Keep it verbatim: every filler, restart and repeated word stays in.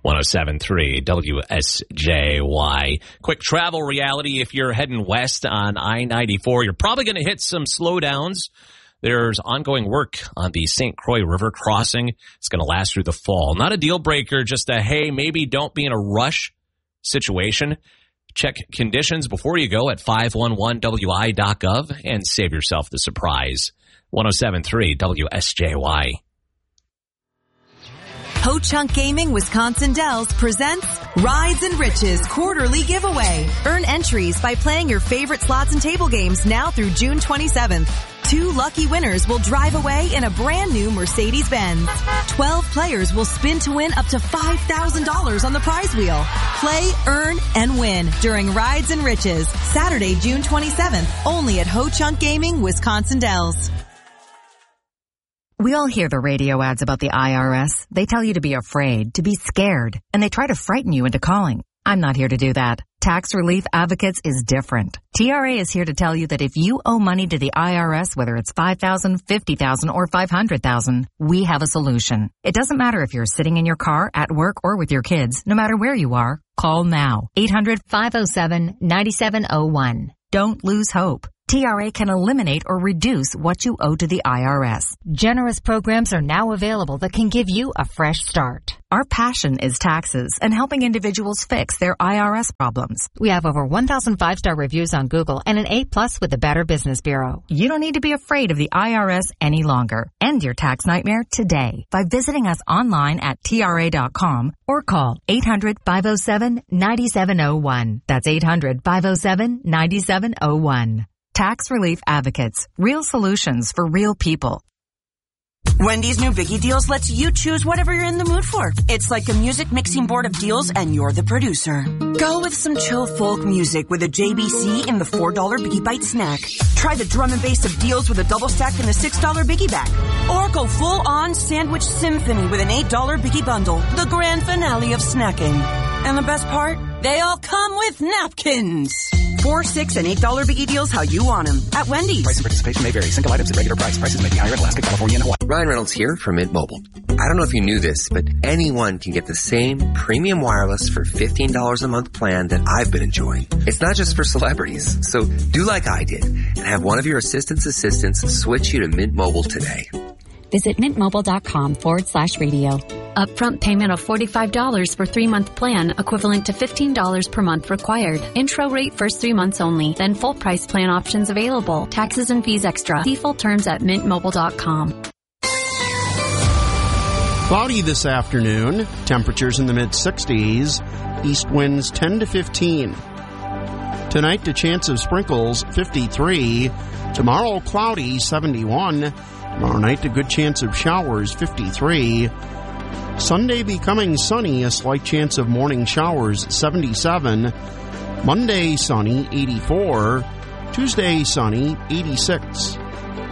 one oh seven point three W S J Y. Quick travel reality. If you're heading west on I ninety-four, you're probably going to hit some slowdowns. There's ongoing work on the Saint Croix River crossing. It's going to last through the fall. Not a deal breaker, just a, hey, maybe don't be in a rush situation. Check conditions before you go at five one one W I dot gov and save yourself the surprise. one oh seven point three W S J Y. Ho Chunk Gaming Wisconsin Dells presents Rides and Riches quarterly giveaway. Earn entries by playing your favorite slots and table games now through June twenty-seventh. Two lucky winners will drive away in a brand new Mercedes-Benz. Twelve players will spin to win up to five thousand dollars on the prize wheel. Play, earn, and win during Rides and Riches, Saturday, June twenty-seventh, only at Ho Chunk Gaming Wisconsin Dells. We all hear the radio ads about the I R S. They tell you to be afraid, to be scared, and they try to frighten you into calling. I'm not here to do that. Tax Relief Advocates is different. T R A is here to tell you that if you owe money to the I R S, whether it's five thousand dollars, fifty thousand dollars, or five hundred thousand dollars, we have a solution. It doesn't matter if you're sitting in your car, at work, or with your kids. No matter where you are, call now. eight hundred, five oh seven, nine seven oh one. Don't lose hope. T R A can eliminate or reduce what you owe to the I R S. Generous programs are now available that can give you a fresh start. Our passion is taxes and helping individuals fix their I R S problems. We have over one thousand five-star reviews on Google and an A plus with the Better Business Bureau. You don't need to be afraid of the I R S any longer. End your tax nightmare today by visiting us online at T R A dot com or call eight hundred, five oh seven, nine seven oh one. That's eight hundred, five oh seven, nine seven oh one. Tax Relief Advocates. Real solutions for real people. Wendy's new Biggie Deals lets you choose whatever you're in the mood for. It's like a music mixing board of deals and you're the producer. Go with some chill folk music with a J B C in the four dollar Biggie Bite snack. Try the drum and bass of deals with a double stack in the six dollar Biggie Bag. Or go full on sandwich symphony with an eight dollar Biggie Bundle. The grand finale of snacking. And the best part? They all come with napkins. Four, six, and eight dollar Biggie Deals how you want them at Wendy's. Price and participation may vary. Single items at regular price. Prices may be higher in Alaska, California, and Hawaii. Ryan Reynolds here from Mint Mobile. I don't know if you knew this, but anyone can get the same premium wireless for fifteen dollars a month plan that I've been enjoying. It's not just for celebrities. So do like I did and have one of your assistant's assistants switch you to Mint Mobile today. Visit mintmobile.com forward slash radio. Upfront payment of forty-five dollars for three-month plan, equivalent to fifteen dollars per month required. Intro rate first three months only. Then full price plan options available. Taxes and fees extra. See full terms at mint mobile dot com. Cloudy this afternoon. Temperatures in the mid-sixties. East winds ten to fifteen. Tonight, the chance of sprinkles, fifty-three. Tomorrow, cloudy, seventy-one. Tomorrow night, a good chance of showers, fifty-three. Sunday becoming sunny, a slight chance of morning showers, seventy-seven. Monday, sunny, eighty-four. Tuesday, sunny, eighty-six.